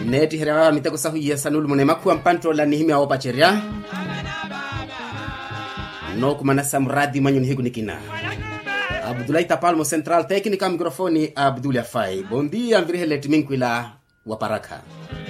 neti herawa mitako sahuya sanul monema kuwa mpanto la nihimi awo pacheria no kumana samradi manyun higu nikina Abdullah Tapalmo Central Técnica microfone Abdullah Fai. Bom dia, Virgilete Minquila Waparaka.